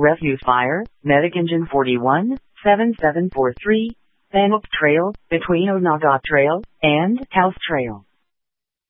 Refuse Fire, Medic Engine 41, 7743, Bannock Trail, between Onaga Trail and House Trail.